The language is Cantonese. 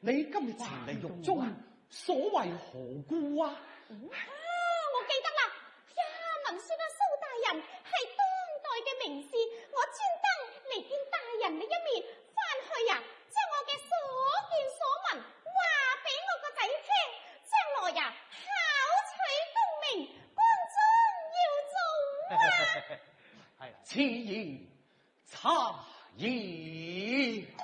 你今日前嚟獄中，所為何故啊？ 我記得啦，聞說蘇大人係當代嘅名士，我專登嚟見大人你一面，翻去將我嘅所見所聞話俾我個仔聽，將來考取功名，官中要做啊！ 此言差矣。